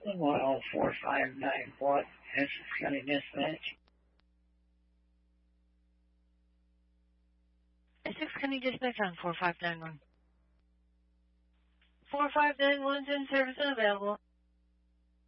Well, 459 what? Essex County Dispatch. Essex County Dispatch on 4591. 4591's in service and available.